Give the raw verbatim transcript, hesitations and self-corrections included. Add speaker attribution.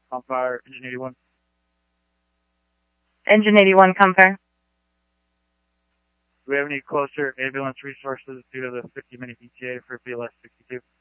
Speaker 1: Compire, Engine eighty-one.
Speaker 2: Engine eighty-one, Compire.
Speaker 1: Do we have any closer ambulance resources due to the fifty minute E T A for B L S sixty-two?